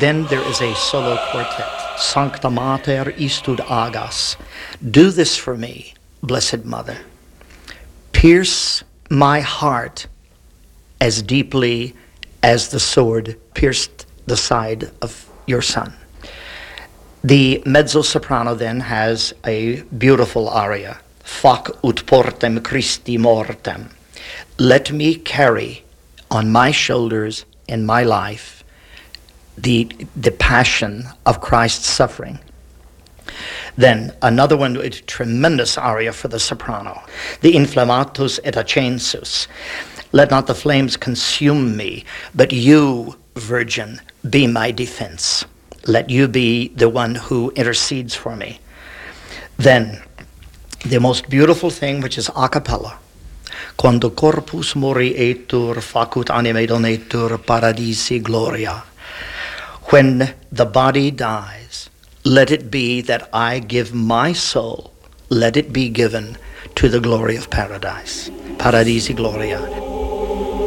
Then there is a solo quartet. Sancta Mater istud agas. Do this for me, Blessed Mother. Pierce my heart as deeply as the sword pierced the side of your Son. The mezzo-soprano then has a beautiful aria. Fac ut portem Christi mortem. Let me carry on my shoulders in my life the passion of Christ's suffering. Then another one, a tremendous aria for the soprano. The Inflammatus et Ascensus. Let not the flames consume me, but you, Virgin, be my defense. Let you be the one who intercedes for me. Then the most beautiful thing, which is a cappella. Quando corpus morietur facut anime donetur paradisi gloria. When the body dies, let it be that I give my soul, let it be given to the glory of paradise. Paradisi gloria.